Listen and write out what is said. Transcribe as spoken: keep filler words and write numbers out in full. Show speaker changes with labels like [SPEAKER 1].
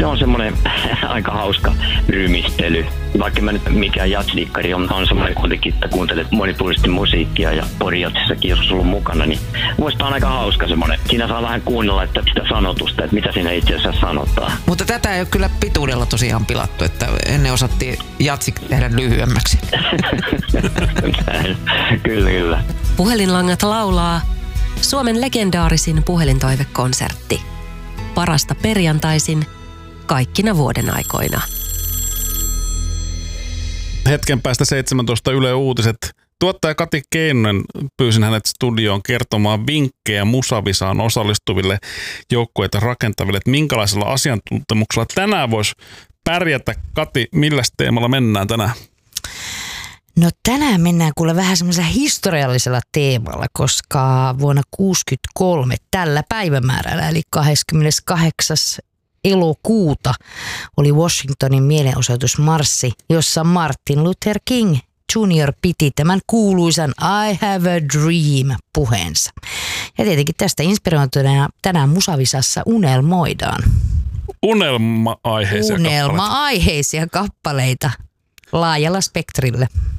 [SPEAKER 1] se on semmoinen aika hauska rymistely. Vaikka mä nyt mikään jatsdikkari on, on semmoinen kuitenkin, että kuuntelet monipuolisesti musiikkia ja porijatsissakin joskus ollut mukana, niin muista on aika hauska semmoinen. Siinä saa vähän kuunnella että sitä sanotusta, että mitä siinä itse asiassa sanotaan.
[SPEAKER 2] Mutta tätä ei ole kyllä pituudella tosiaan pilattu, että ennen osattiin jatsik tehdä lyhyemmäksi.
[SPEAKER 1] Kyllä, kyllä.
[SPEAKER 3] Puhelinlangat laulaa Suomen legendaarisin puhelintoivekonsertti. Parasta perjantaisin kaikkina vuoden aikoina.
[SPEAKER 4] Hetken päästä seitsemäntoista Yle Uutiset. Tuottaja Kati Keinonen, pyysin hänet studioon kertomaan vinkkejä Musavisaan osallistuville joukkueita rakentaville, että minkälaisella asiantuntemuksella tänään voisi pärjätä. Kati, milläs teemalla mennään tänään?
[SPEAKER 5] No tänään mennään kuule vähän semmoisella historiallisella teemalla, koska vuonna kuusikymmentäkolme tällä päivämäärällä eli kahdeskymmeneskahdeksas elokuuta oli Washingtonin mielenosoitusmarssi, jossa Martin Luther King junior piti tämän kuuluisan I have a dream -puheensa. Ja tietenkin tästä inspiroituneena tänään Musavisassa unelmoidaan.
[SPEAKER 4] Unelma-aiheisia
[SPEAKER 5] Unelma-aiheisia kappaleita laajalla spektrillä.